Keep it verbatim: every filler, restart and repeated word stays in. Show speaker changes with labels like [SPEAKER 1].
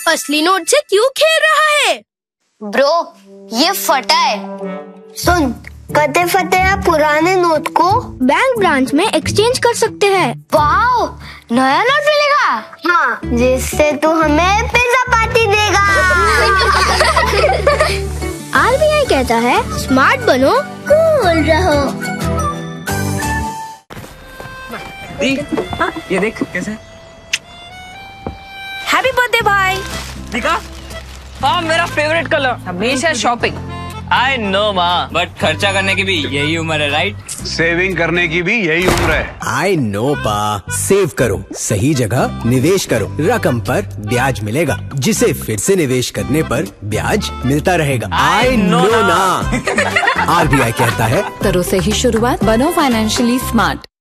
[SPEAKER 1] असली नोट से क्यों खेल रहा है?
[SPEAKER 2] ब्रो, ये फटा है।
[SPEAKER 3] सुन, कते फटे पुराने नोट को
[SPEAKER 1] बैंक ब्रांच में एक्सचेंज कर सकते हैं।
[SPEAKER 2] वाओ, नया नोट मिलेगा।
[SPEAKER 3] हाँ, जिससे तू हमें पिज्जा पार्टी देगा।
[SPEAKER 1] आरबीआई कहता है स्मार्ट बनो, कूल रहो।
[SPEAKER 4] दी, हाँ, ये देख कैसे।
[SPEAKER 5] हैप्पी बर्थडे भाई।
[SPEAKER 4] दिखा? हाँ, मेरा फेवरेट कलर।
[SPEAKER 5] हमेशा शॉपिंग।
[SPEAKER 4] आई नो माँ, बट खर्चा करने की भी यही उम्र है, राइट?
[SPEAKER 6] सेविंग करने की भी यही उम्र है।
[SPEAKER 7] आई नो पा, सेव करो, सही जगह निवेश करो, रकम पर ब्याज मिलेगा, जिसे फिर से निवेश करने पर ब्याज मिलता रहेगा। आई नो ना। आरबीआई कहता है
[SPEAKER 5] करो सही शुरुआत, बनो फाइनेंशियली स्मार्ट।